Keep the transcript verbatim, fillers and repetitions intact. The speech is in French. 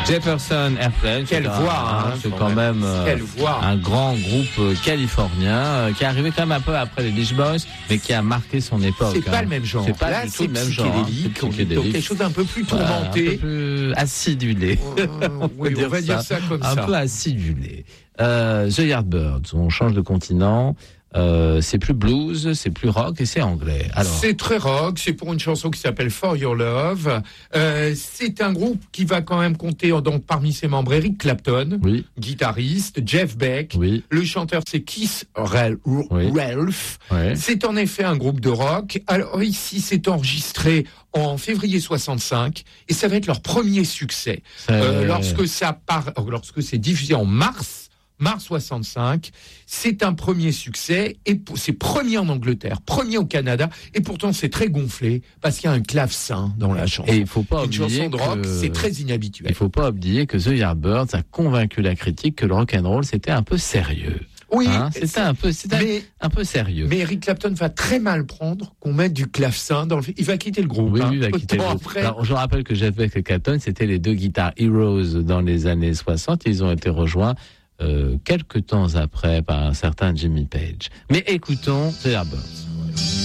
Jefferson Airplane. Quelle voix, hein, c'est quand même euh, voix. un grand groupe euh, californien euh, qui est arrivé quand même un peu après les Beach Boys, mais qui a marqué son époque. C'est hein. pas le même genre. C'est pas Là, du tout c'est le même genre. Hein. psychédélique, C'est on est dans quelque chose d'un peu plus tourmenté. Voilà, un peu plus acidulé. Euh, on, oui, on va dire ça comme un ça. Un peu acidulé. Euh, The Yardbirds, on change de continent. Euh, c'est plus blues, c'est plus rock et c'est anglais. Alors, c'est très rock, c'est pour une chanson qui s'appelle For Your Love. Euh, c'est un groupe qui va quand même compter donc parmi ses membres Eric Clapton, oui. guitariste, Jeff Beck, oui. le chanteur c'est Keith Ralph. Oui. Oui. C'est en effet un groupe de rock. Alors ici c'est enregistré en février soixante-cinq et ça va être leur premier succès. Euh, lorsque ça part, lorsque c'est diffusé en mars. Mars soixante-cinq, c'est un premier succès, et c'est premier en Angleterre, premier au Canada, et pourtant c'est très gonflé, parce qu'il y a un clavecin dans la chanson. Et il faut pas Une oublier chanson de rock, que... c'est très inhabituel. Il faut pas oublier que The Yardbirds a convaincu la critique que le rock'n'roll c'était un peu sérieux. Oui, hein, c'était un peu, c'était mais, un peu sérieux. Mais Eric Clapton va très mal prendre qu'on mette du clavecin dans le. Il va quitter le groupe. Oui, hein, oui, il va quitter le groupe. Après... Alors, je rappelle que Jeff Beck et Clapton, c'était les deux guitares heroes dans les années soixante. Ils ont été rejoints Euh, quelques temps après par un certain Jimmy Page. Mais écoutons The Yardbirds.